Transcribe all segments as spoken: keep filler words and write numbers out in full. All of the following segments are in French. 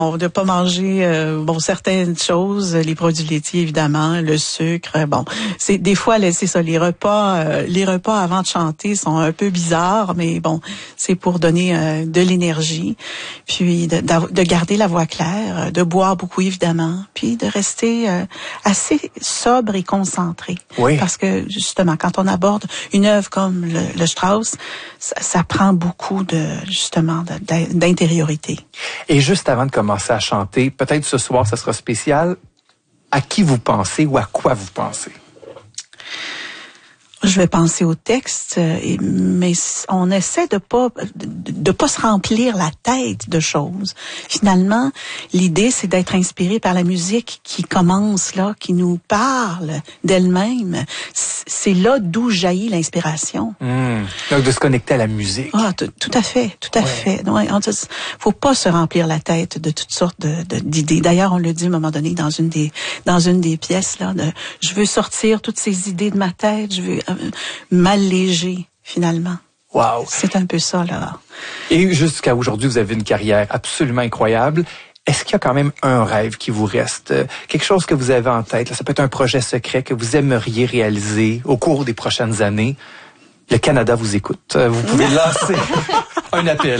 On ne pas manger euh, bon certaines choses, les produits laitiers évidemment, le sucre. Bon, c'est des fois c'est ça, les repas, euh, les repas avant de chanter sont un peu bizarres, mais bon, c'est pour donner euh, de l'énergie, puis de, de garder la voix claire, de boire beaucoup évidemment, puis de rester euh, assez sobre et concentré. Oui. Parce que justement, quand on aborde une œuvre comme le, le Strauss, ça, ça prend beaucoup de justement de, d'intériorité. Et juste avant de commencer à chanter, peut-être ce soir, ça sera spécial. À qui vous pensez ou à quoi vous pensez? Je vais penser au texte, mais on essaie de pas de, de pas se remplir la tête de choses. Finalement, l'idée c'est d'être inspiré par la musique qui commence là, qui nous parle d'elle-même. C'est là d'où jaillit l'inspiration. Mmh. Donc de se connecter à la musique. Ah, tout, tout à fait, tout à ouais. fait. Ouais, on, faut pas se remplir la tête de toutes sortes de, de, d'idées. D'ailleurs, on le dit à un moment donné dans une des dans une des pièces là, de, je veux sortir toutes ces idées de ma tête, je veux m'alléger, finalement. Wow. C'est un peu ça, là. Et jusqu'à aujourd'hui, vous avez une carrière absolument incroyable. Est-ce qu'il y a quand même un rêve qui vous reste? Quelque chose que vous avez en tête? Là, ça peut être un projet secret que vous aimeriez réaliser au cours des prochaines années. Le Canada vous écoute. Vous pouvez lancer un appel.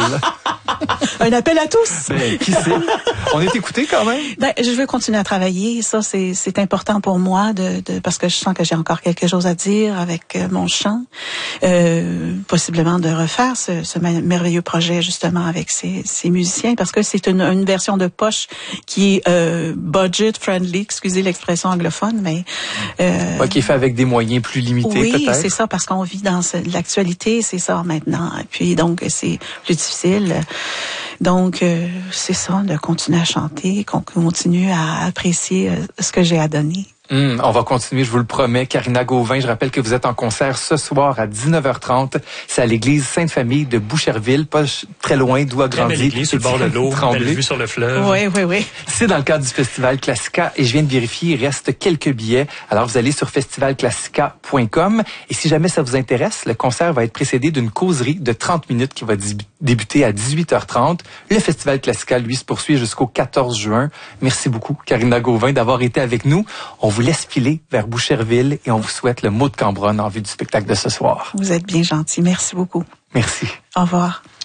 Un appel à tous. Ben, qui sait? On est écoutés quand même. Ben, je veux continuer à travailler. Ça, c'est, c'est important pour moi de, de, parce que je sens que j'ai encore quelque chose à dire avec euh, mon chant. Euh, possiblement de refaire ce, ce merveilleux projet, justement, avec ces, ces musiciens, parce que c'est une, une version de poche qui est euh, budget friendly, excusez l'expression anglophone, mais... Euh, ouais, qui est fait avec des moyens plus limités, oui, peut-être. Oui, c'est ça, parce qu'on vit dans ce, l'actualité, c'est ça maintenant. Et puis, donc, c'est plus difficile. Donc, euh, c'est ça, de continuer à chanter, qu'on continue à apprécier euh, ce que j'ai à donner. Mmh, on va continuer, je vous le promets. Karina Gauvin, je rappelle que vous êtes en concert ce soir à dix-neuf heures trente. C'est à l'église Sainte-Famille de Boucherville, pas très loin d'où a grandi. Très belle église, sur le bord de l'eau, belle vue sur le fleuve. Oui, oui, oui. C'est dans le cadre du Festival Classica et je viens de vérifier, il reste quelques billets. Alors vous allez sur festival classica point com et si jamais ça vous intéresse, le concert va être précédé d'une causerie de trente minutes qui va débuter à dix-huit heures trente. Le Festival Classica, lui, se poursuit jusqu'au quatorze juin. Merci beaucoup, Karina Gauvin, d'avoir été avec nous. On vous laisse filer vers Boucherville et on vous souhaite le mot de Cambronne en vue du spectacle de ce soir. Vous êtes bien gentil. Merci beaucoup. Merci. Au revoir.